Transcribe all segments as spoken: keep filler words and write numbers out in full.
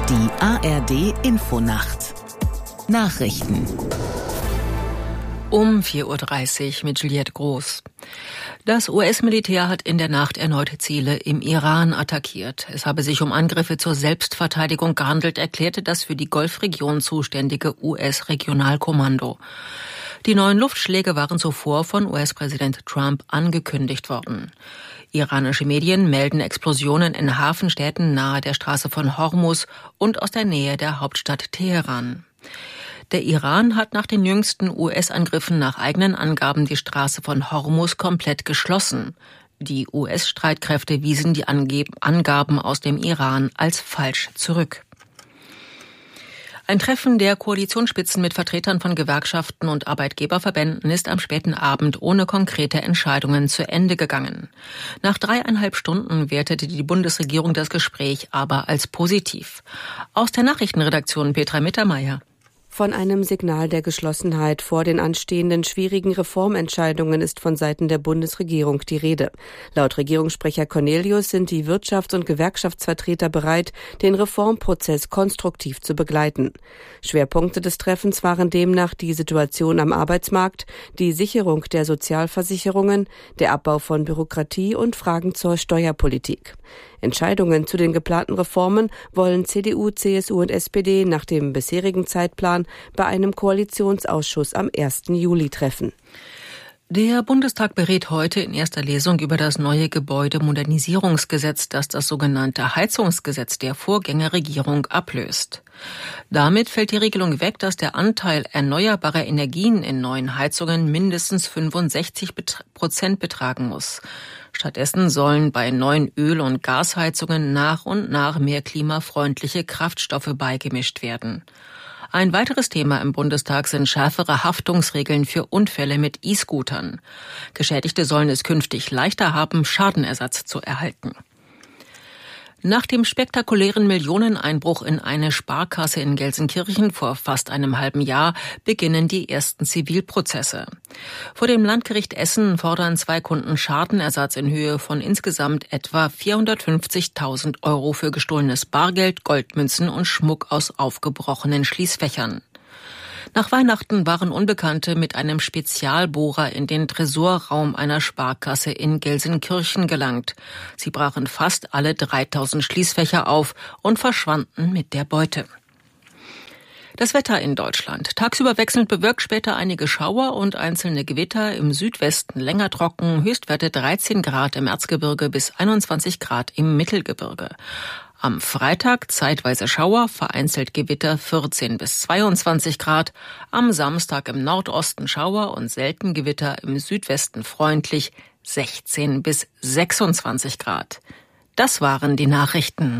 Die A R D-Infonacht. Nachrichten. Um vier Uhr dreißig mit Juliette Groß. Das U S-Militär hat in der Nacht erneut Ziele im Iran attackiert. Es habe sich um Angriffe zur Selbstverteidigung gehandelt, erklärte das für die Golfregion zuständige U S-Regionalkommando. Die neuen Luftschläge waren zuvor von U S-Präsident Trump angekündigt worden. Iranische Medien melden Explosionen in Hafenstädten nahe der Straße von Hormuz und aus der Nähe der Hauptstadt Teheran. Der Iran hat nach den jüngsten U S-Angriffen nach eigenen Angaben die Straße von Hormuz komplett geschlossen. Die U S-Streitkräfte wiesen die Angaben aus dem Iran als falsch zurück. Ein Treffen der Koalitionsspitzen mit Vertretern von Gewerkschaften und Arbeitgeberverbänden ist am späten Abend ohne konkrete Entscheidungen zu Ende gegangen. Nach dreieinhalb Stunden wertete die Bundesregierung das Gespräch aber als positiv. Aus der Nachrichtenredaktion Petra Mittermeier. Von einem Signal der Geschlossenheit vor den anstehenden schwierigen Reformentscheidungen ist von Seiten der Bundesregierung die Rede. Laut Regierungssprecher Cornelius sind die Wirtschafts- und Gewerkschaftsvertreter bereit, den Reformprozess konstruktiv zu begleiten. Schwerpunkte des Treffens waren demnach die Situation am Arbeitsmarkt, die Sicherung der Sozialversicherungen, der Abbau von Bürokratie und Fragen zur Steuerpolitik. Entscheidungen zu den geplanten Reformen wollen C D U, C S U und S P D nach dem bisherigen Zeitplan bei einem Koalitionsausschuss am ersten Juli treffen. Der Bundestag berät heute in erster Lesung über das neue Gebäudemodernisierungsgesetz, das das sogenannte Heizungsgesetz der Vorgängerregierung ablöst. Damit fällt die Regelung weg, dass der Anteil erneuerbarer Energien in neuen Heizungen mindestens fünfundsechzig Prozent betragen muss. Stattdessen sollen bei neuen Öl- und Gasheizungen nach und nach mehr klimafreundliche Kraftstoffe beigemischt werden. Ein weiteres Thema im Bundestag sind schärfere Haftungsregeln für Unfälle mit E-Scootern. Geschädigte sollen es künftig leichter haben, Schadenersatz zu erhalten. Nach dem spektakulären Millioneneinbruch in eine Sparkasse in Gelsenkirchen vor fast einem halben Jahr beginnen die ersten Zivilprozesse. Vor dem Landgericht Essen fordern zwei Kunden Schadenersatz in Höhe von insgesamt etwa vierhundertfünfzigtausend Euro für gestohlenes Bargeld, Goldmünzen und Schmuck aus aufgebrochenen Schließfächern. Nach Weihnachten waren Unbekannte mit einem Spezialbohrer in den Tresorraum einer Sparkasse in Gelsenkirchen gelangt. Sie brachen fast alle dreitausend Schließfächer auf und verschwanden mit der Beute. Das Wetter in Deutschland. Tagsüber wechselnd bewölkt, später einige Schauer und einzelne Gewitter, im Südwesten länger trocken, Höchstwerte dreizehn Grad im Erzgebirge bis einundzwanzig Grad im Mittelgebirge. Am Freitag zeitweise Schauer, vereinzelt Gewitter vierzehn bis zweiundzwanzig Grad. Am Samstag im Nordosten Schauer und selten Gewitter, im Südwesten freundlich sechzehn bis sechsundzwanzig Grad. Das waren die Nachrichten.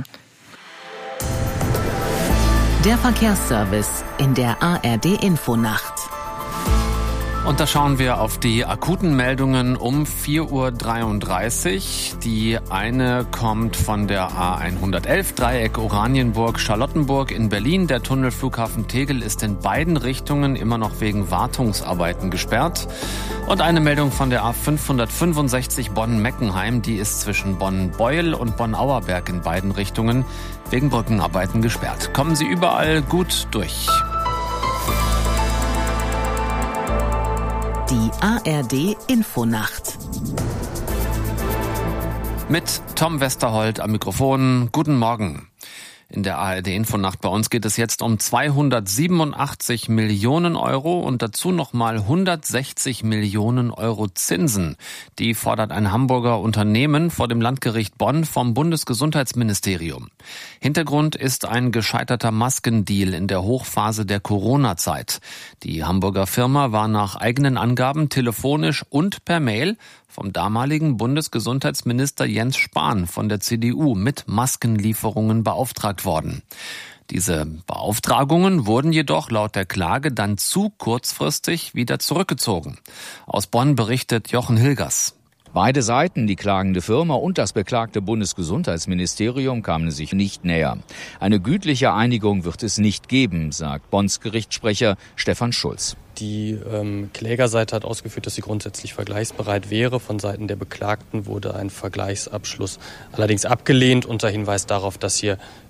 Der Verkehrsservice in der A R D-Infonacht. Und da schauen wir auf die akuten Meldungen um vier Uhr dreiunddreißig. Die eine kommt von der A hundertelf, Dreieck Oranienburg-Charlottenburg in Berlin. Der Tunnelflughafen Tegel ist in beiden Richtungen immer noch wegen Wartungsarbeiten gesperrt. Und eine Meldung von der A fünfhundertfünfundsechzig Bonn-Meckenheim. Die ist zwischen Bonn-Beuel und Bonn-Auerberg in beiden Richtungen wegen Brückenarbeiten gesperrt. Kommen Sie überall gut durch. Die A R D-Infonacht. Mit Tom Westerholt am Mikrofon. Guten Morgen. In der A R D-Infonacht bei uns geht es jetzt um zweihundertsiebenundachtzig Millionen Euro und dazu nochmal hundertsechzig Millionen Euro Zinsen. Die fordert ein Hamburger Unternehmen vor dem Landgericht Bonn vom Bundesgesundheitsministerium. Hintergrund ist ein gescheiterter Maskendeal in der Hochphase der Corona-Zeit. Die Hamburger Firma war nach eigenen Angaben telefonisch und per Mail vom damaligen Bundesgesundheitsminister Jens Spahn von der C D U mit Maskenlieferungen beauftragt worden. Diese Beauftragungen wurden jedoch laut der Klage dann zu kurzfristig wieder zurückgezogen. Aus Bonn berichtet Jochen Hilgers. Beide Seiten, die klagende Firma und das beklagte Bundesgesundheitsministerium, kamen sich nicht näher. Eine gütliche Einigung wird es nicht geben, sagt Bonns Gerichtssprecher Stefan Schulz. Die ähm, Klägerseite hat ausgeführt, dass sie grundsätzlich vergleichsbereit wäre. Von Seiten der Beklagten wurde ein Vergleichsabschluss allerdings abgelehnt unter Hinweis darauf, dass hier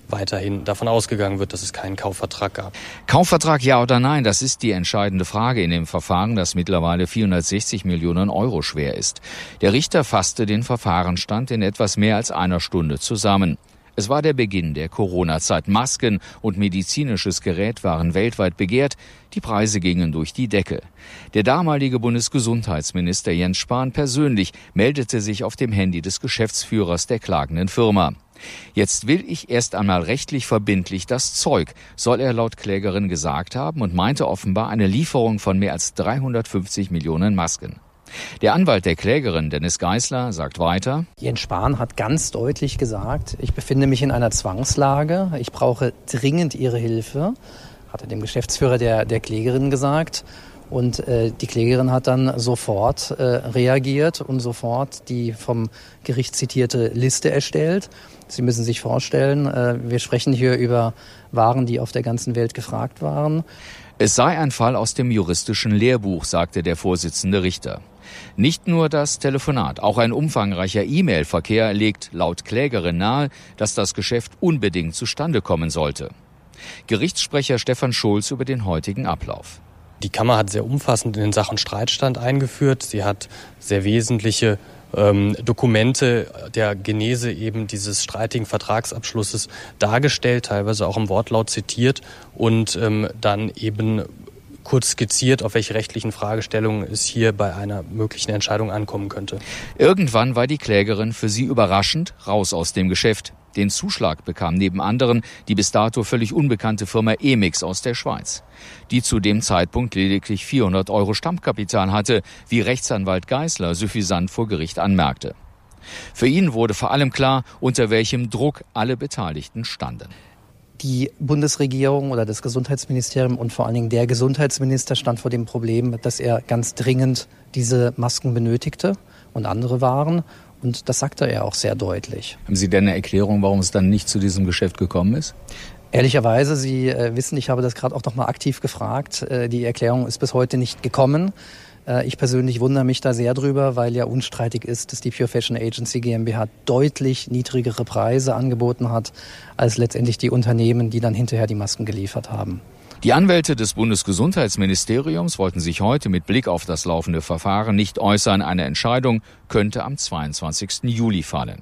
weiterhin davon ausgegangen wird, dass es keinen Kaufvertrag gab. Kaufvertrag ja oder nein, das ist die entscheidende Frage in dem Verfahren, das mittlerweile vierhundertsechzig Millionen Euro schwer ist. Der Richter fasste den Verfahrensstand in etwas mehr als einer Stunde zusammen. Es war der Beginn der Corona-Zeit. Masken und medizinisches Gerät waren weltweit begehrt. Die Preise gingen durch die Decke. Der damalige Bundesgesundheitsminister Jens Spahn persönlich meldete sich auf dem Handy des Geschäftsführers der klagenden Firma. Jetzt will ich erst einmal rechtlich verbindlich das Zeug, soll er laut Klägerin gesagt haben und meinte offenbar eine Lieferung von mehr als dreihundertfünfzig Millionen Masken. Der Anwalt der Klägerin, Dennis Geisler, sagt weiter: Jens Spahn hat ganz deutlich gesagt, ich befinde mich in einer Zwangslage, ich brauche dringend Ihre Hilfe, hat er dem Geschäftsführer der, der Klägerin gesagt. Und äh, die Klägerin hat dann sofort äh, reagiert und sofort die vom Gericht zitierte Liste erstellt. Sie müssen sich vorstellen, äh, wir sprechen hier über Waren, die auf der ganzen Welt gefragt waren. Es sei ein Fall aus dem juristischen Lehrbuch, sagte der Vorsitzende Richter. Nicht nur das Telefonat, auch ein umfangreicher E-Mail-Verkehr legt laut Klägerin nahe, dass das Geschäft unbedingt zustande kommen sollte. Gerichtssprecher Stefan Schulz über den heutigen Ablauf. Die Kammer hat sehr umfassend in den Sachenstreitstand eingeführt. Sie hat sehr wesentliche ähm, Dokumente der Genese eben dieses streitigen Vertragsabschlusses dargestellt, teilweise auch im Wortlaut zitiert und ähm, dann eben kurz skizziert, auf welche rechtlichen Fragestellungen es hier bei einer möglichen Entscheidung ankommen könnte. Irgendwann war die Klägerin für sie überraschend raus aus dem Geschäft. Den Zuschlag bekam neben anderen die bis dato völlig unbekannte Firma Emix aus der Schweiz, die zu dem Zeitpunkt lediglich vierhundert Euro Stammkapital hatte, wie Rechtsanwalt Geisler suffisant vor Gericht anmerkte. Für ihn wurde vor allem klar, unter welchem Druck alle Beteiligten standen. Die Bundesregierung oder das Gesundheitsministerium und vor allen Dingen der Gesundheitsminister stand vor dem Problem, dass er ganz dringend diese Masken benötigte und andere Waren. Und das sagte er auch sehr deutlich. Haben Sie denn eine Erklärung, warum es dann nicht zu diesem Geschäft gekommen ist? Ehrlicherweise, Sie äh, wissen, ich habe das gerade auch noch mal aktiv gefragt. Äh, die Erklärung ist bis heute nicht gekommen. Äh, ich persönlich wundere mich da sehr drüber, weil ja unstreitig ist, dass die Pure Fashion Agency GmbH deutlich niedrigere Preise angeboten hat, als letztendlich die Unternehmen, die dann hinterher die Masken geliefert haben. Die Anwälte des Bundesgesundheitsministeriums wollten sich heute mit Blick auf das laufende Verfahren nicht äußern. Eine Entscheidung könnte am zweiundzwanzigsten Juli fallen.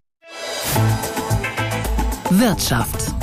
Wirtschaft.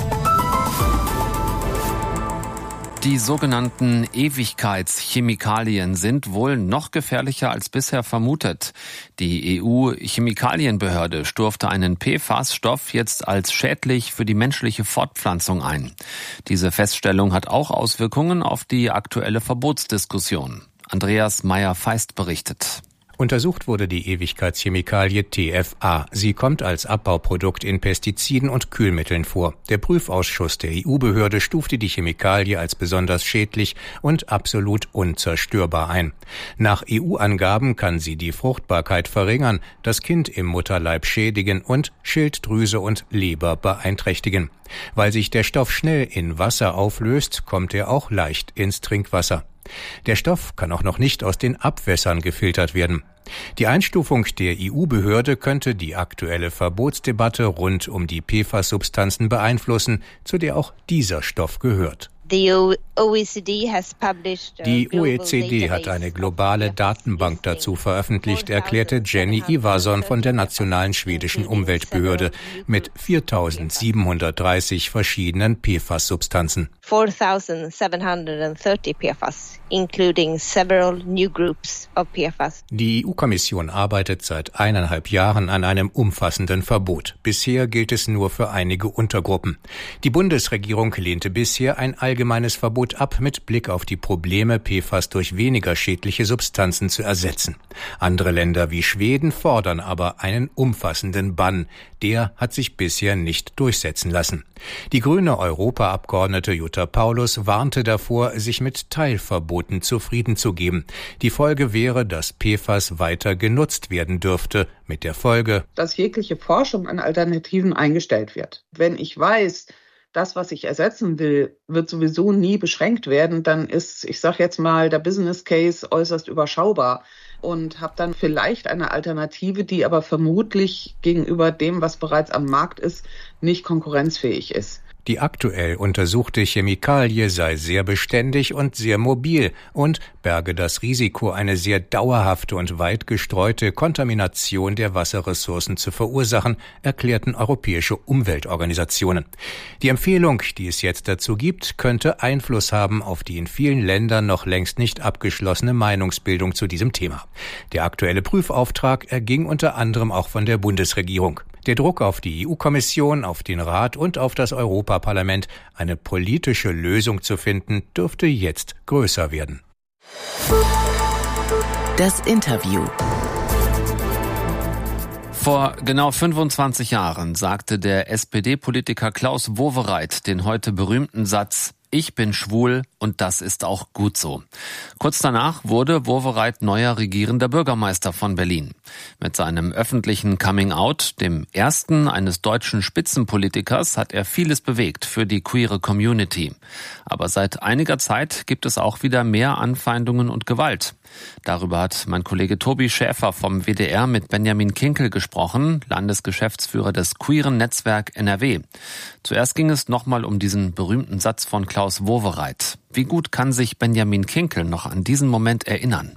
Die sogenannten Ewigkeitschemikalien sind wohl noch gefährlicher als bisher vermutet. Die E U-Chemikalienbehörde stufte einen P F A S-Stoff jetzt als schädlich für die menschliche Fortpflanzung ein. Diese Feststellung hat auch Auswirkungen auf die aktuelle Verbotsdiskussion. Andreas Meyer-Feist berichtet. Untersucht wurde die Ewigkeitschemikalie T F A. Sie kommt als Abbauprodukt in Pestiziden und Kühlmitteln vor. Der Prüfausschuss der E U-Behörde stufte die Chemikalie als besonders schädlich und absolut unzerstörbar ein. Nach E U-Angaben kann sie die Fruchtbarkeit verringern, das Kind im Mutterleib schädigen und Schilddrüse und Leber beeinträchtigen. Weil sich der Stoff schnell in Wasser auflöst, kommt er auch leicht ins Trinkwasser. Der Stoff kann auch noch nicht aus den Abwässern gefiltert werden. Die Einstufung der E U-Behörde könnte die aktuelle Verbotsdebatte rund um die P F A S-Substanzen beeinflussen, zu der auch dieser Stoff gehört. Die O E C D hat eine globale Datenbank dazu veröffentlicht, erklärte Jenny Ivarsson von der nationalen schwedischen Umweltbehörde mit viertausendsiebenhundertdreißig verschiedenen P F A S-Substanzen. four thousand seven hundred thirty P F A S, including several new groups of P F A S. Die E U-Kommission arbeitet seit eineinhalb Jahren an einem umfassenden Verbot. Bisher gilt es nur für einige Untergruppen. Die Bundesregierung lehnte bisher ein allgemeines Verbot ab, mit Blick auf die Probleme, P F A S durch weniger schädliche Substanzen zu ersetzen. Andere Länder wie Schweden fordern aber einen umfassenden Bann. Der hat sich bisher nicht durchsetzen lassen. Die grüne Europaabgeordnete Jutta Paulus warnte davor, sich mit Teilverboten zufrieden zu geben. Die Folge wäre, dass P F A S weiter genutzt werden dürfte, mit der Folge, dass jegliche Forschung an Alternativen eingestellt wird. Wenn ich weiß, das, was ich ersetzen will, wird sowieso nie beschränkt werden, dann ist, ich sage jetzt mal, der Business Case äußerst überschaubar und habe dann vielleicht eine Alternative, die aber vermutlich gegenüber dem, was bereits am Markt ist, nicht konkurrenzfähig ist. Die aktuell untersuchte Chemikalie sei sehr beständig und sehr mobil und berge das Risiko, eine sehr dauerhafte und weit gestreute Kontamination der Wasserressourcen zu verursachen, erklärten europäische Umweltorganisationen. Die Empfehlung, die es jetzt dazu gibt, könnte Einfluss haben auf die in vielen Ländern noch längst nicht abgeschlossene Meinungsbildung zu diesem Thema. Der aktuelle Prüfauftrag erging unter anderem auch von der Bundesregierung. Der Druck auf die E U-Kommission, auf den Rat und auf das Europaparlament, eine politische Lösung zu finden, dürfte jetzt größer werden. Das Interview. Vor genau fünfundzwanzig Jahren sagte der S P D-Politiker Klaus Wowereit den heute berühmten Satz: Ich bin schwul und das ist auch gut so. Kurz danach wurde Wowereit neuer regierender Bürgermeister von Berlin. Mit seinem öffentlichen Coming-out, dem ersten eines deutschen Spitzenpolitikers, hat er vieles bewegt für die queere Community. Aber seit einiger Zeit gibt es auch wieder mehr Anfeindungen und Gewalt. Darüber hat mein Kollege Tobi Schäfer vom W D R mit Benjamin Kinkel gesprochen, Landesgeschäftsführer des queeren Netzwerk N R W. Zuerst ging es nochmal um diesen berühmten Satz von Klaus Wowereit. Wie gut kann sich Benjamin Kinkel noch an diesen Moment erinnern?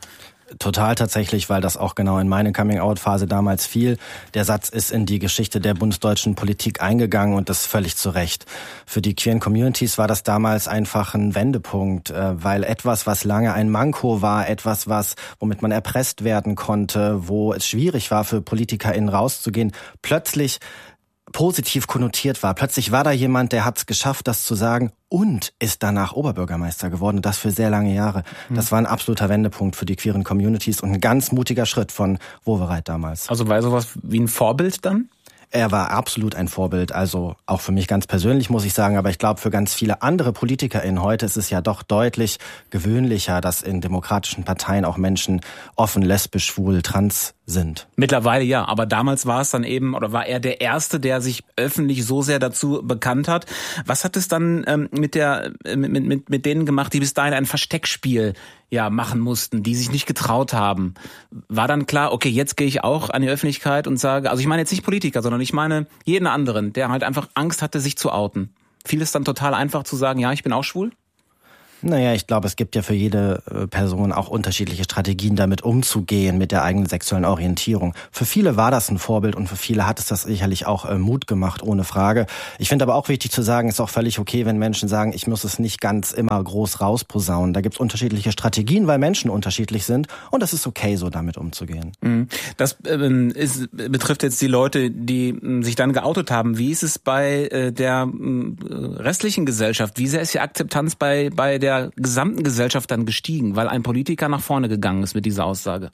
Total tatsächlich, weil das auch genau in meine Coming-out-Phase damals fiel. Der Satz ist in die Geschichte der bundesdeutschen Politik eingegangen und das völlig zu Recht. Für die queeren Communities war das damals einfach ein Wendepunkt, weil etwas, was lange ein Manko war, etwas, was womit man erpresst werden konnte, wo es schwierig war für PolitikerInnen rauszugehen, plötzlich positiv konnotiert war. Plötzlich war da jemand, der hat es geschafft, das zu sagen und ist danach Oberbürgermeister geworden. Und das für sehr lange Jahre. Das war ein absoluter Wendepunkt für die queeren Communities und ein ganz mutiger Schritt von Wowereit damals. Also war er sowas wie ein Vorbild dann? Er war absolut ein Vorbild, also auch für mich ganz persönlich, muss ich sagen, aber ich glaube, für ganz viele andere PolitikerInnen heute ist es ja doch deutlich gewöhnlicher, dass in demokratischen Parteien auch Menschen offen, lesbisch, schwul, trans sind. Mittlerweile ja, aber damals war es dann eben, oder war er der Erste, der sich öffentlich so sehr dazu bekannt hat. Was hat es dann ähm, mit der mit, mit, mit denen gemacht, die bis dahin ein Versteckspiel ja machen mussten, die sich nicht getraut haben? War dann klar, okay, jetzt gehe ich auch an die Öffentlichkeit und sage, also ich meine jetzt nicht Politiker, sondern ich meine jeden anderen, der halt einfach Angst hatte, sich zu outen. Fiel es dann total einfach zu sagen, ja, ich bin auch schwul? Naja, ich glaube, es gibt ja für jede Person auch unterschiedliche Strategien, damit umzugehen mit der eigenen sexuellen Orientierung. Für viele war das ein Vorbild und für viele hat es das sicherlich auch äh, Mut gemacht, ohne Frage. Ich finde aber auch wichtig zu sagen, es ist auch völlig okay, wenn Menschen sagen, ich muss es nicht ganz immer groß rausposaunen. Da gibt es unterschiedliche Strategien, weil Menschen unterschiedlich sind und es ist okay, so damit umzugehen. Das äh, ist, betrifft jetzt die Leute, die äh, sich dann geoutet haben. Wie ist es bei äh, der äh, restlichen Gesellschaft? Wie sehr ist die Akzeptanz bei, bei der der gesamten Gesellschaft dann gestiegen, weil ein Politiker nach vorne gegangen ist mit dieser Aussage?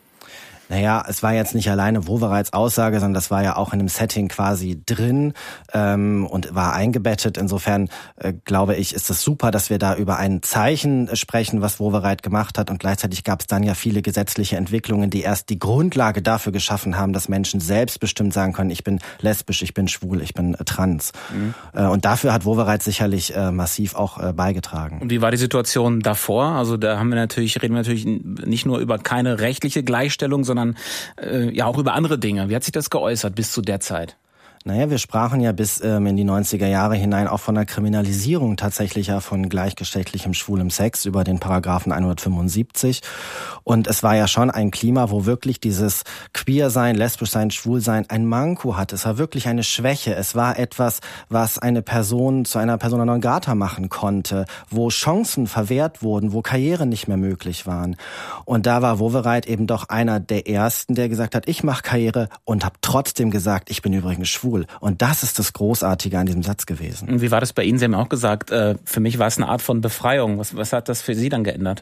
Naja, es war jetzt nicht alleine Wowereits Aussage, sondern das war ja auch in einem Setting quasi drin ähm, und war eingebettet. Insofern äh, glaube ich, ist es super, dass wir da über ein Zeichen sprechen, was Wowereit gemacht hat. Und gleichzeitig gab es dann ja viele gesetzliche Entwicklungen, die erst die Grundlage dafür geschaffen haben, dass Menschen selbstbestimmt sagen können, ich bin lesbisch, ich bin schwul, ich bin äh, trans. Mhm. Äh, und dafür hat Wowereit sicherlich äh, massiv auch äh, beigetragen. Und wie war die Situation davor? Also da haben wir natürlich, reden wir natürlich nicht nur über keine rechtliche Gleichstellung, sondern äh, ja auch über andere Dinge. Wie hat sich das geäußert bis zu der Zeit? Naja, wir sprachen ja bis ähm, in die neunziger Jahre hinein auch von der Kriminalisierung tatsächlich ja von gleichgeschlechtlichem schwulem Sex über den Paragraphen hundertfünfundsiebzig. Und es war ja schon ein Klima, wo wirklich dieses Queer-Sein, Lesbisch-Sein, Schwul-Sein ein Manko hat. Es war wirklich eine Schwäche. Es war etwas, was eine Person zu einer Persona non grata machen konnte, wo Chancen verwehrt wurden, wo Karrieren nicht mehr möglich waren. Und da war Wowereit eben doch einer der Ersten, der gesagt hat, ich mache Karriere und habe trotzdem gesagt, ich bin übrigens schwul. Und das ist das Großartige an diesem Satz gewesen. Und wie war das bei Ihnen? Sie haben auch gesagt, äh, für mich war es eine Art von Befreiung. Was, was hat das für Sie dann geändert?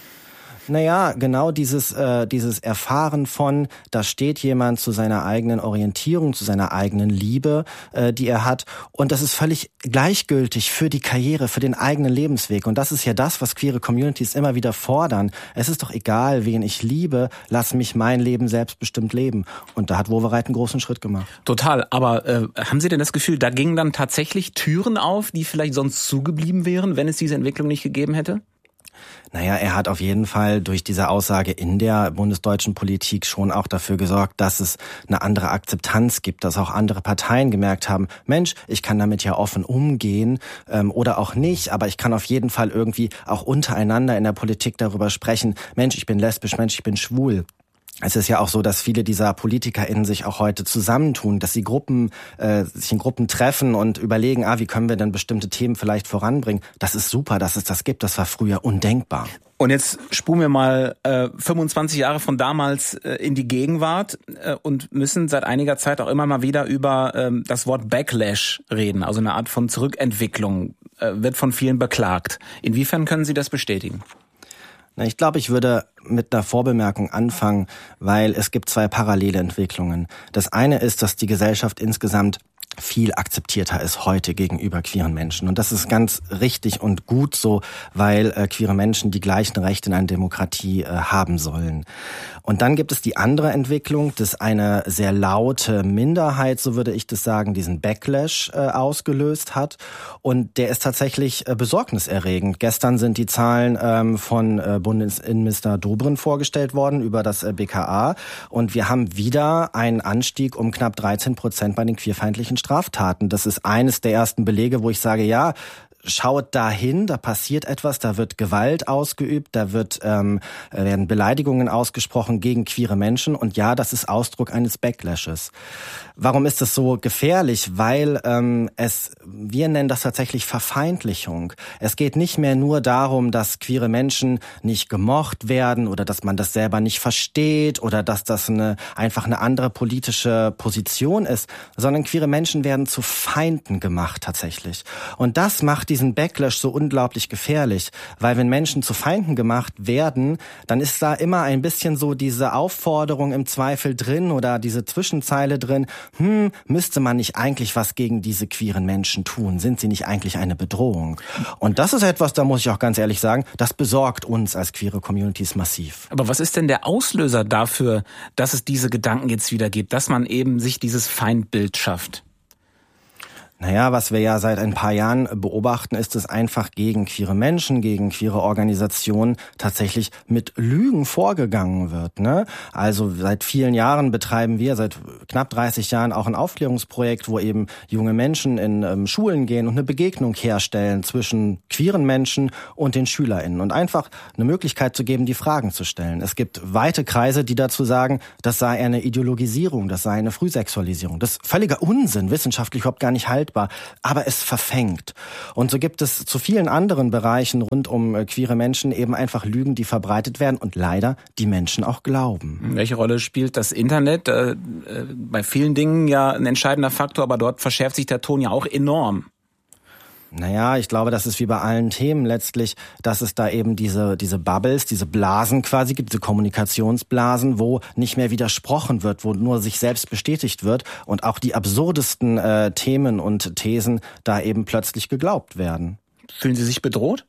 Naja, genau dieses äh, dieses Erfahren von, da steht jemand zu seiner eigenen Orientierung, zu seiner eigenen Liebe, äh, die er hat. Und das ist völlig gleichgültig für die Karriere, für den eigenen Lebensweg. Und das ist ja das, was queere Communities immer wieder fordern. Es ist doch egal, wen ich liebe, lass mich mein Leben selbstbestimmt leben. Und da hat Wowereit einen großen Schritt gemacht. Total. Aber äh, haben Sie denn das Gefühl, da gingen dann tatsächlich Türen auf, die vielleicht sonst zugeblieben wären, wenn es diese Entwicklung nicht gegeben hätte? Naja, er hat auf jeden Fall durch diese Aussage in der bundesdeutschen Politik schon auch dafür gesorgt, dass es eine andere Akzeptanz gibt, dass auch andere Parteien gemerkt haben, Mensch, ich kann damit ja offen umgehen ähm, oder auch nicht, aber ich kann auf jeden Fall irgendwie auch untereinander in der Politik darüber sprechen, Mensch, ich bin lesbisch, Mensch, ich bin schwul. Es ist ja auch so, dass viele dieser PolitikerInnen sich auch heute zusammentun, dass sie Gruppen, äh, sich in Gruppen treffen und überlegen, ah, wie können wir denn bestimmte Themen vielleicht voranbringen. Das ist super, dass es das gibt. Das war früher undenkbar. Und jetzt spulen wir mal äh, fünfundzwanzig Jahre von damals äh, in die Gegenwart äh, und müssen seit einiger Zeit auch immer mal wieder über ähm, das Wort Backlash reden, also eine Art von Zurückentwicklung, äh, wird von vielen beklagt. Inwiefern können Sie das bestätigen? Ich glaube, ich würde mit einer Vorbemerkung anfangen, weil es gibt zwei parallele Entwicklungen. Das eine ist, dass die Gesellschaft insgesamt viel akzeptierter ist heute gegenüber queeren Menschen. Und das ist ganz richtig und gut so, weil äh, queere Menschen die gleichen Rechte in einer Demokratie äh, haben sollen. Und dann gibt es die andere Entwicklung, dass eine sehr laute Minderheit, so würde ich das sagen, diesen Backlash äh, ausgelöst hat. Und der ist tatsächlich äh, besorgniserregend. Gestern sind die Zahlen ähm, von äh, Bundesinnenminister Dobrindt vorgestellt worden über das äh, B K A. Und wir haben wieder einen Anstieg um knapp dreizehn Prozent bei den queerfeindlichen Straftaten. Das ist eines der ersten Belege, wo ich sage, ja, schaut dahin, da passiert etwas, da wird Gewalt ausgeübt, da wird ähm, werden Beleidigungen ausgesprochen gegen queere Menschen und ja, das ist Ausdruck eines Backlashes. Warum ist das so gefährlich? Weil ähm, es, wir nennen das tatsächlich Verfeindlichung. Es geht nicht mehr nur darum, dass queere Menschen nicht gemocht werden oder dass man das selber nicht versteht oder dass das eine einfach eine andere politische Position ist, sondern queere Menschen werden zu Feinden gemacht tatsächlich. Und das macht diesen Backlash so unglaublich gefährlich, weil wenn Menschen zu Feinden gemacht werden, dann ist da immer ein bisschen so diese Aufforderung im Zweifel drin oder diese Zwischenzeile drin, hm, müsste man nicht eigentlich was gegen diese queeren Menschen tun? Sind sie nicht eigentlich eine Bedrohung? Und das ist etwas, da muss ich auch ganz ehrlich sagen, das besorgt uns als queere Communities massiv. Aber was ist denn der Auslöser dafür, dass es diese Gedanken jetzt wieder gibt, dass man eben sich dieses Feindbild schafft? Naja, was wir ja seit ein paar Jahren beobachten, ist es einfach gegen queere Menschen, gegen queere Organisationen tatsächlich mit Lügen vorgegangen wird, ne? Also seit vielen Jahren betreiben wir, seit knapp dreißig Jahren auch ein Aufklärungsprojekt, wo eben junge Menschen in ähm, Schulen gehen und eine Begegnung herstellen zwischen queeren Menschen und den SchülerInnen und einfach eine Möglichkeit zu geben, die Fragen zu stellen. Es gibt weite Kreise, die dazu sagen, das sei eine Ideologisierung, das sei eine Frühsexualisierung. Das ist völliger Unsinn, wissenschaftlich überhaupt gar nicht haltbar. Aber es verfängt. Und so gibt es zu vielen anderen Bereichen rund um äh, queere Menschen eben einfach Lügen, die verbreitet werden und leider die Menschen auch glauben. Welche Rolle spielt das Internet? Äh, äh, bei vielen Dingen ja ein entscheidender Faktor, aber dort verschärft sich der Ton ja auch enorm. Naja, ich glaube, das ist wie bei allen Themen letztlich, dass es da eben diese diese Bubbles, diese Blasen quasi gibt, diese Kommunikationsblasen, wo nicht mehr widersprochen wird, wo nur sich selbst bestätigt wird und auch die absurdesten äh, Themen und Thesen da eben plötzlich geglaubt werden. Fühlen Sie sich bedroht?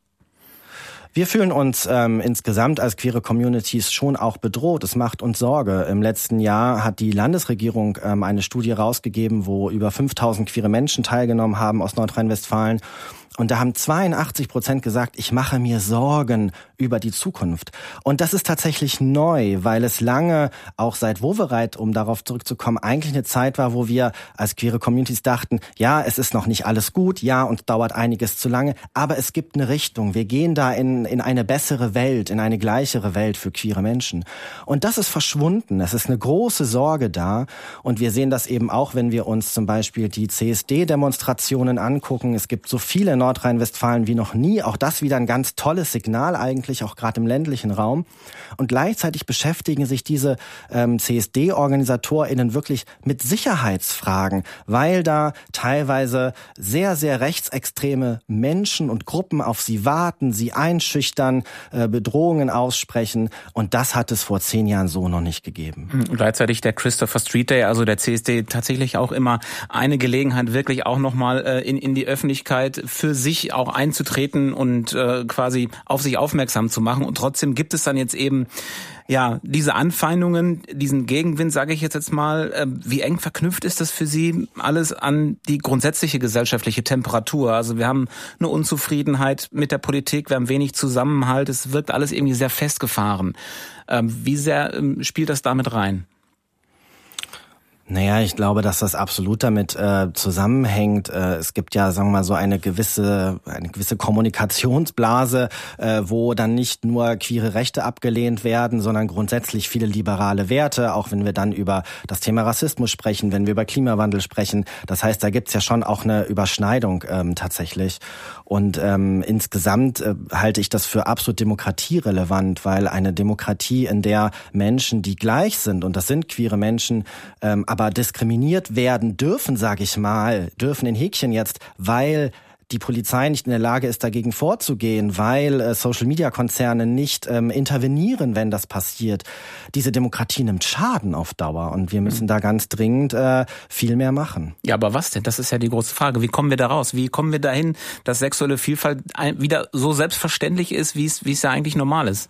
Wir fühlen uns ähm, insgesamt als queere Communities schon auch bedroht. Es macht uns Sorge. Im letzten Jahr hat die Landesregierung ähm, eine Studie rausgegeben, wo über fünftausend queere Menschen teilgenommen haben aus Nordrhein-Westfalen. Und da haben zweiundachtzig Prozent gesagt, ich mache mir Sorgen über die Zukunft. Und das ist tatsächlich neu, weil es lange, auch seit Wowereit, um darauf zurückzukommen, eigentlich eine Zeit war, wo wir als queere Communities dachten, ja, es ist noch nicht alles gut, ja, und dauert einiges zu lange, aber es gibt eine Richtung. Wir gehen da in, in eine bessere Welt, in eine gleichere Welt für queere Menschen. Und das ist verschwunden. Es ist eine große Sorge da. Und wir sehen das eben auch, wenn wir uns zum Beispiel die C S D-Demonstrationen angucken. Es gibt so viele in Nordrhein-Westfalen wie noch nie. Auch das wieder ein ganz tolles Signal eigentlich, auch gerade im ländlichen Raum. Und gleichzeitig beschäftigen sich diese ähm, C S D-OrganisatorInnen wirklich mit Sicherheitsfragen, weil da teilweise sehr, sehr rechtsextreme Menschen und Gruppen auf sie warten, sie einschüchtern, äh, Bedrohungen aussprechen. Und das hat es vor zehn Jahren so noch nicht gegeben. Und gleichzeitig der Christopher Street Day, also der C S D, tatsächlich auch immer eine Gelegenheit, wirklich auch nochmal äh, in, in die Öffentlichkeit für für sich auch einzutreten und äh, quasi auf sich aufmerksam zu machen. Und trotzdem gibt es dann jetzt eben ja diese Anfeindungen, diesen Gegenwind, sage ich jetzt jetzt mal. Äh, wie eng verknüpft ist das für Sie alles an die grundsätzliche gesellschaftliche Temperatur? Also wir haben eine Unzufriedenheit mit der Politik, wir haben wenig Zusammenhalt, es wirkt alles irgendwie sehr festgefahren. Ähm, wie sehr ähm, spielt das damit rein? Naja, ich glaube, dass das absolut damit äh, zusammenhängt. Äh, es gibt ja, sagen wir mal, so eine gewisse eine gewisse Kommunikationsblase, äh, wo dann nicht nur queere Rechte abgelehnt werden, sondern grundsätzlich viele liberale Werte, auch wenn wir dann über das Thema Rassismus sprechen, wenn wir über Klimawandel sprechen. Das heißt, da gibt's ja schon auch eine Überschneidung ähm, tatsächlich. Und ähm, insgesamt äh, halte ich das für absolut demokratierelevant, weil eine Demokratie, in der Menschen, die gleich sind, und das sind queere Menschen, ähm, aber diskriminiert werden dürfen, sage ich mal, dürfen in Häkchen jetzt, weil die Polizei nicht in der Lage ist, dagegen vorzugehen, weil äh, Social-Media-Konzerne nicht ähm, intervenieren, wenn das passiert. Diese Demokratie nimmt Schaden auf Dauer und wir müssen mhm. da ganz dringend äh, viel mehr machen. Ja, aber was denn? Das ist ja die große Frage. Wie kommen wir da raus? Wie kommen wir dahin, dass sexuelle Vielfalt wieder so selbstverständlich ist, wie es wie es ja eigentlich normal ist?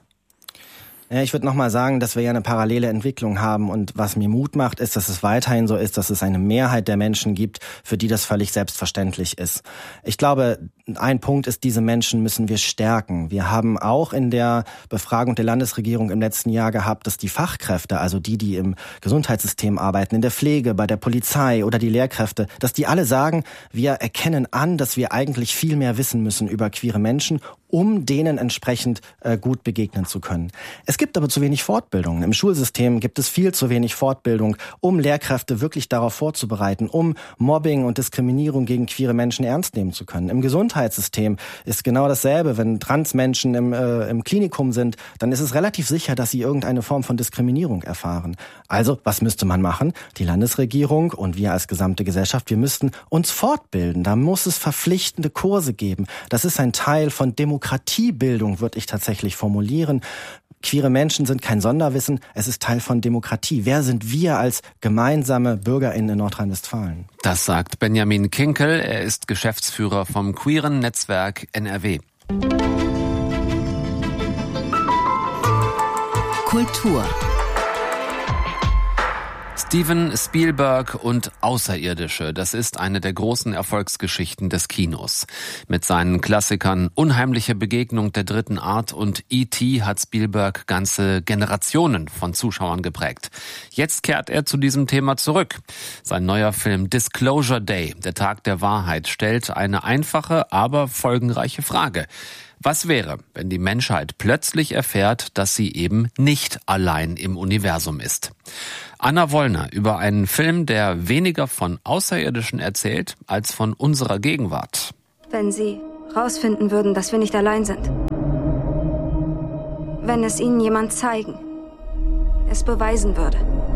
Ich würde nochmal sagen, dass wir ja eine parallele Entwicklung haben und was mir Mut macht, ist, dass es weiterhin so ist, dass es eine Mehrheit der Menschen gibt, für die das völlig selbstverständlich ist. Ich glaube, ein Punkt ist, diese Menschen müssen wir stärken. Wir haben auch in der Befragung der Landesregierung im letzten Jahr gehabt, dass die Fachkräfte, also die, die im Gesundheitssystem arbeiten, in der Pflege, bei der Polizei oder die Lehrkräfte, dass die alle sagen, wir erkennen an, dass wir eigentlich viel mehr wissen müssen über queere Menschen, um denen entsprechend äh, gut begegnen zu können. Es gibt aber zu wenig Fortbildung. Im Schulsystem gibt es viel zu wenig Fortbildung, um Lehrkräfte wirklich darauf vorzubereiten, um Mobbing und Diskriminierung gegen queere Menschen ernst nehmen zu können. Im Gesundheitssystem ist genau dasselbe. Wenn Transmenschen im, äh, im Klinikum sind, dann ist es relativ sicher, dass sie irgendeine Form von Diskriminierung erfahren. Also, was müsste man machen? Die Landesregierung und wir als gesamte Gesellschaft, wir müssten uns fortbilden. Da muss es verpflichtende Kurse geben. Das ist ein Teil von Demokratie. Demokratiebildung, würde ich tatsächlich formulieren. Queere Menschen sind kein Sonderwissen, es ist Teil von Demokratie. Wer sind wir als gemeinsame BürgerInnen in Nordrhein-Westfalen? Das sagt Benjamin Kinkel, er ist Geschäftsführer vom queeren Netzwerk N R W. Kultur. Steven Spielberg und Außerirdische, das ist eine der großen Erfolgsgeschichten des Kinos. Mit seinen Klassikern Unheimliche Begegnung der dritten Art und E T hat Spielberg ganze Generationen von Zuschauern geprägt. Jetzt kehrt er zu diesem Thema zurück. Sein neuer Film Disclosure Day, der Tag der Wahrheit, stellt eine einfache, aber folgenreiche Frage. Was wäre, wenn die Menschheit plötzlich erfährt, dass sie eben nicht allein im Universum ist? Anna Wollner über einen Film, der weniger von Außerirdischen erzählt, als von unserer Gegenwart. Wenn Sie rausfinden würden, dass wir nicht allein sind. Wenn es Ihnen jemand zeigen, es beweisen würde.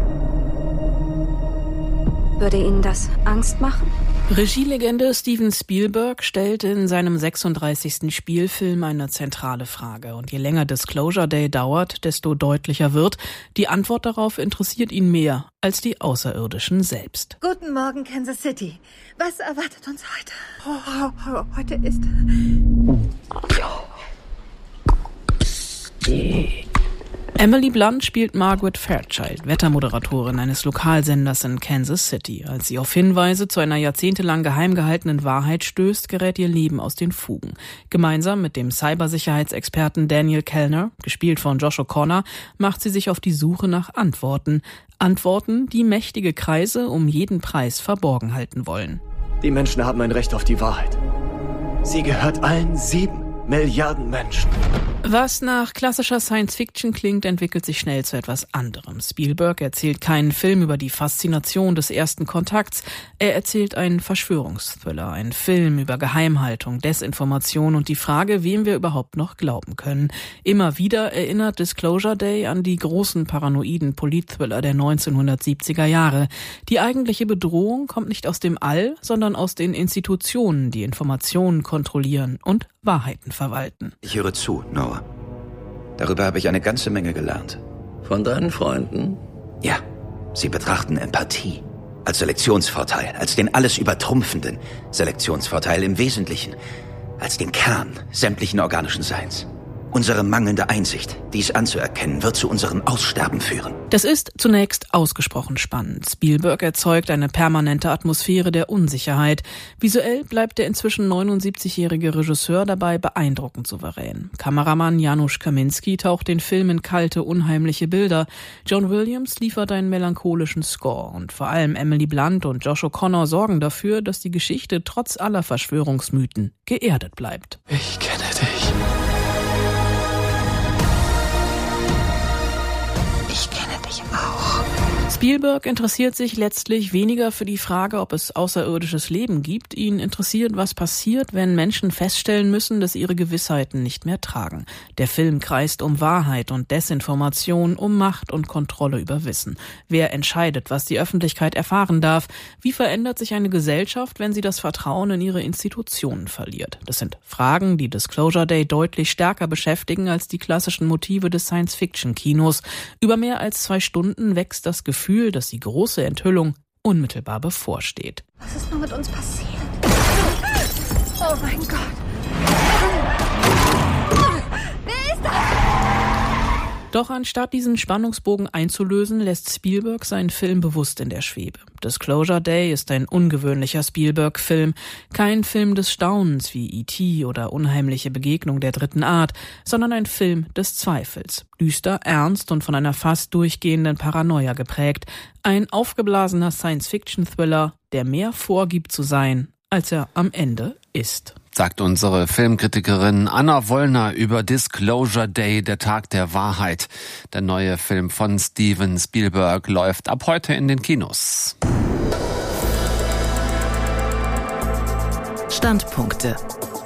Würde Ihnen das Angst machen? Regielegende Steven Spielberg stellt in seinem sechsunddreißigsten Spielfilm eine zentrale Frage. Und je länger Disclosure Day dauert, desto deutlicher wird, die Antwort darauf interessiert ihn mehr als die Außerirdischen selbst. Guten Morgen, Kansas City. Was erwartet uns heute? Oh, oh, oh, heute ist... Emily Blunt spielt Margaret Fairchild, Wettermoderatorin eines Lokalsenders in Kansas City. Als sie auf Hinweise zu einer jahrzehntelang geheim gehaltenen Wahrheit stößt, gerät ihr Leben aus den Fugen. Gemeinsam mit dem Cybersicherheitsexperten Daniel Kellner, gespielt von Josh O'Connor, macht sie sich auf die Suche nach Antworten. Antworten, die mächtige Kreise um jeden Preis verborgen halten wollen. Die Menschen haben ein Recht auf die Wahrheit. Sie gehört allen sieben Milliarden Menschen. Was nach klassischer Science-Fiction klingt, entwickelt sich schnell zu etwas anderem. Spielberg erzählt keinen Film über die Faszination des ersten Kontakts. Er erzählt einen Verschwörungsthriller, einen Film über Geheimhaltung, Desinformation und die Frage, wem wir überhaupt noch glauben können. Immer wieder erinnert Disclosure Day an die großen paranoiden Politthriller der neunzehnhundertsiebziger Jahre. Die eigentliche Bedrohung kommt nicht aus dem All, sondern aus den Institutionen, die Informationen kontrollieren und Wahrheiten verwalten. Ich höre zu, Noah. Darüber habe ich eine ganze Menge gelernt. Von deinen Freunden? Ja, sie betrachten Empathie als Selektionsvorteil, als den alles übertrumpfenden Selektionsvorteil im Wesentlichen. als den Kern sämtlichen organischen Seins. Unsere mangelnde Einsicht, dies anzuerkennen, wird zu unserem Aussterben führen. Das ist zunächst ausgesprochen spannend. Spielberg erzeugt eine permanente Atmosphäre der Unsicherheit. Visuell bleibt der inzwischen neunundsiebzigjährige Regisseur dabei beeindruckend souverän. Kameramann Janusz Kaminski taucht den Film in kalte, unheimliche Bilder. John Williams liefert einen melancholischen Score. Und vor allem Emily Blunt und Josh O'Connor sorgen dafür, dass die Geschichte trotz aller Verschwörungsmythen geerdet bleibt. Ich kenne dich. Spielberg interessiert sich letztlich weniger für die Frage, ob es außerirdisches Leben gibt. Ihn interessiert, was passiert, wenn Menschen feststellen müssen, dass ihre Gewissheiten nicht mehr tragen. Der Film kreist um Wahrheit und Desinformation, um Macht und Kontrolle über Wissen. Wer entscheidet, was die Öffentlichkeit erfahren darf? Wie verändert sich eine Gesellschaft, wenn sie das Vertrauen in ihre Institutionen verliert? Das sind Fragen, die Disclosure Day deutlich stärker beschäftigen als die klassischen Motive des Science-Fiction-Kinos. Über mehr als zwei Stunden wächst das Gefühl, dass die große Enthüllung unmittelbar bevorsteht. Was ist nur mit uns passiert? Oh mein Gott. Wer ist das? Doch anstatt diesen Spannungsbogen einzulösen, lässt Spielberg seinen Film bewusst in der Schwebe. Disclosure Day ist ein ungewöhnlicher Spielberg-Film. Kein Film des Staunens wie E T oder Unheimliche Begegnung der dritten Art, sondern ein Film des Zweifels. Düster, ernst und von einer fast durchgehenden Paranoia geprägt. Ein aufgeblasener Science-Fiction-Thriller, der mehr vorgibt zu sein, als er am Ende ist. Sagt unsere Filmkritikerin Anna Wollner über Disclosure Day, der Tag der Wahrheit. Der neue Film von Steven Spielberg läuft ab heute in den Kinos. Standpunkte.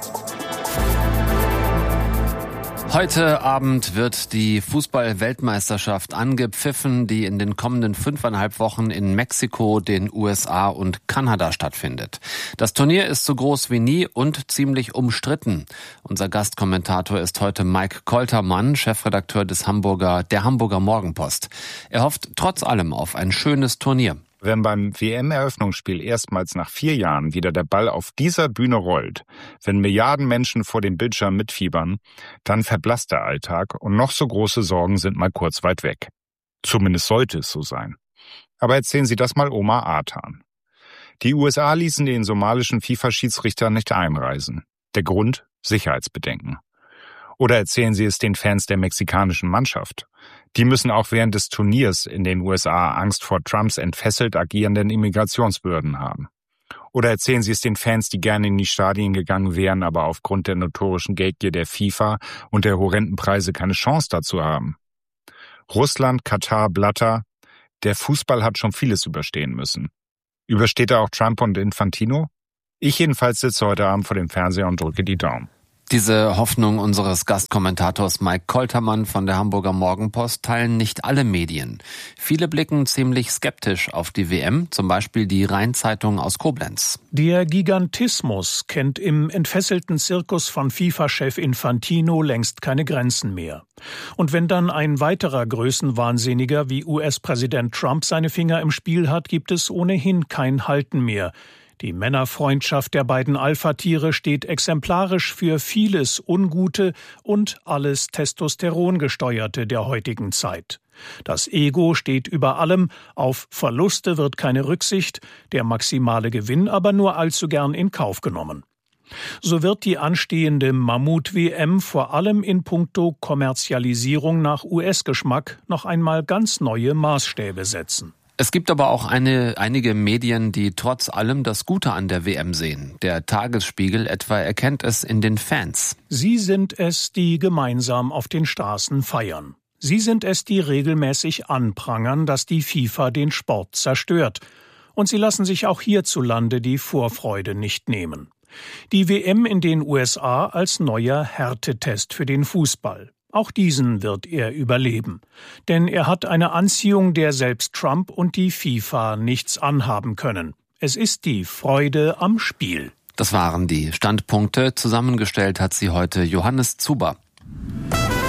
Heute Abend wird die Fußball-Weltmeisterschaft angepfiffen, die in den kommenden fünfeinhalb Wochen in Mexiko, den U S A und Kanada stattfindet. Das Turnier ist so groß wie nie und ziemlich umstritten. Unser Gastkommentator ist heute Mike Koltermann, Chefredakteur des Hamburger, der Hamburger Morgenpost. Er hofft trotz allem auf ein schönes Turnier. Wenn beim W M-Eröffnungsspiel erstmals nach vier Jahren wieder der Ball auf dieser Bühne rollt, wenn Milliarden Menschen vor dem Bildschirm mitfiebern, dann verblasst der Alltag und noch so große Sorgen sind mal kurz weit weg. Zumindest sollte es so sein. Aber erzählen Sie das mal Oma Artan. Die U S A ließen den somalischen FIFA-Schiedsrichter nicht einreisen. Der Grund? Sicherheitsbedenken. Oder erzählen Sie es den Fans der mexikanischen Mannschaft. Die müssen auch während des Turniers in den U S A Angst vor Trumps entfesselt agierenden Immigrationsbehörden haben. Oder erzählen Sie es den Fans, die gerne in die Stadien gegangen wären, aber aufgrund der notorischen Geldgier der FIFA und der horrenden Preise keine Chance dazu haben. Russland, Katar, Blatter, der Fußball hat schon vieles überstehen müssen. Übersteht er auch Trump und Infantino? Ich jedenfalls sitze heute Abend vor dem Fernseher und drücke die Daumen. Diese Hoffnung unseres Gastkommentators Mike Koltermann von der Hamburger Morgenpost teilen nicht alle Medien. Viele blicken ziemlich skeptisch auf die W M, zum Beispiel die Rhein-Zeitung aus Koblenz. Der Gigantismus kennt im entfesselten Zirkus von FIFA-Chef Infantino längst keine Grenzen mehr. Und wenn dann ein weiterer Größenwahnsinniger wie U S-Präsident Trump seine Finger im Spiel hat, gibt es ohnehin kein Halten mehr. Die Männerfreundschaft der beiden Alpha-Tiere steht exemplarisch für vieles Ungute und alles Testosterongesteuerte der heutigen Zeit. Das Ego steht über allem, auf Verluste wird keine Rücksicht, der maximale Gewinn aber nur allzu gern in Kauf genommen. So wird die anstehende Mammut-W M vor allem in puncto Kommerzialisierung nach U S-Geschmack noch einmal ganz neue Maßstäbe setzen. Es gibt aber auch eine, einige Medien, die trotz allem das Gute an der W M sehen. Der Tagesspiegel etwa erkennt es in den Fans. Sie sind es, die gemeinsam auf den Straßen feiern. Sie sind es, die regelmäßig anprangern, dass die FIFA den Sport zerstört. Und sie lassen sich auch hierzulande die Vorfreude nicht nehmen. Die W M in den U S A als neuer Härtetest für den Fußball. Auch diesen wird er überleben. Denn er hat eine Anziehung, der selbst Trump und die FIFA nichts anhaben können. Es ist die Freude am Spiel. Das waren die Standpunkte. Zusammengestellt hat sie heute Johannes Zuber.